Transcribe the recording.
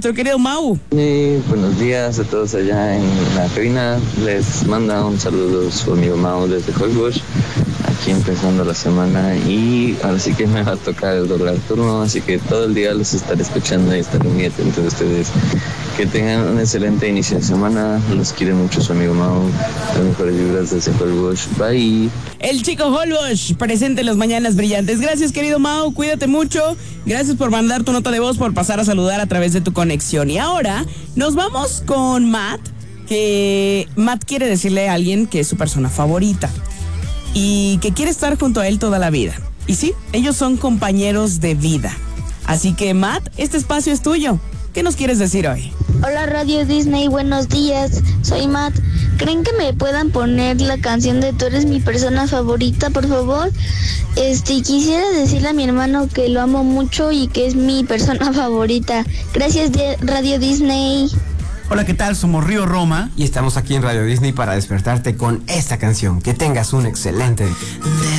nuestro querido Mau. Buenos días a todos allá en la cabina. Les manda un saludo su amigo Mau desde Holbox, aquí empezando la semana, y ahora sí que me va a tocar el doblar turno, así que todo el día los estaré escuchando y estaré muy atento de ustedes. Que tengan un excelente inicio de semana. Los quiere mucho su amigo Mau. Las mejores vibras desde Holbox. Bye. El chico Holbox, presente en las mañanas brillantes. Gracias, querido Mau, cuídate mucho. Gracias por mandar tu nota de voz, por pasar a saludar a través de tu conexión. Y ahora nos vamos con Matt, que Matt quiere decirle a alguien que es su persona favorita y que quiere estar junto a él toda la vida. Y sí, ellos son compañeros de vida. Así que, Matt, este espacio es tuyo. ¿Qué nos quieres decir hoy? Hola Radio Disney, buenos días, soy Matt. ¿Creen que me puedan poner la canción de Tú eres mi persona favorita, por favor? Quisiera decirle a mi hermano que lo amo mucho y que es mi persona favorita. Gracias Radio Disney. Hola, ¿qué tal? Somos Río Roma y estamos aquí en Radio Disney para despertarte con esta canción. Que tengas un excelente día.